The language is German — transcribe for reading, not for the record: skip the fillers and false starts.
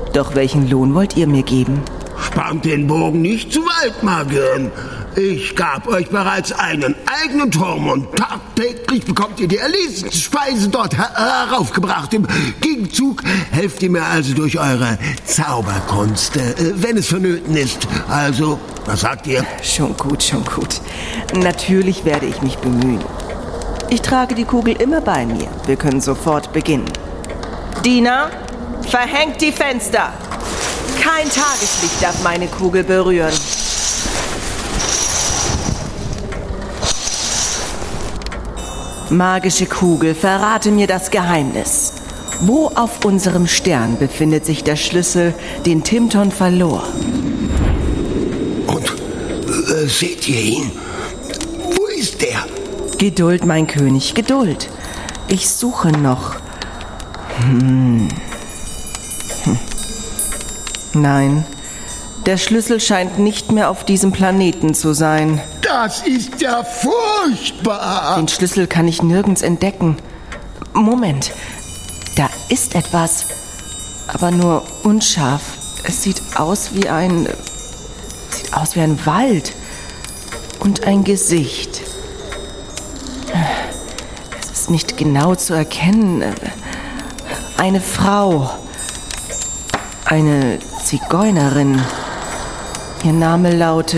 Doch welchen Lohn wollt ihr mir geben? Spannt den Bogen nicht zu weit, Magierin. Ich gab euch bereits einen eigenen Turm und tagtäglich bekommt ihr die erlesenste Speise dort heraufgebracht. Im Gegenzug helft ihr mir also durch eure Zauberkunst, wenn es vonnöten ist. Also, was sagt ihr? Schon gut, schon gut. Natürlich werde ich mich bemühen. Ich trage die Kugel immer bei mir. Wir können sofort beginnen. Diener, verhängt die Fenster. Kein Tageslicht darf meine Kugel berühren. Magische Kugel, verrate mir das Geheimnis. Wo auf unserem Stern befindet sich der Schlüssel, den Timton verlor? Und seht ihr ihn? Wo ist der? Geduld, mein König, Geduld. Ich suche noch. Nein, der Schlüssel scheint nicht mehr auf diesem Planeten zu sein. Das ist ja furchtbar. Den Schlüssel kann ich nirgends entdecken. Moment, da ist etwas, aber nur unscharf. Es sieht aus wie ein Wald und ein Gesicht. Es ist nicht genau zu erkennen. Eine Frau, eine Zigeunerin. Ihr Name lautet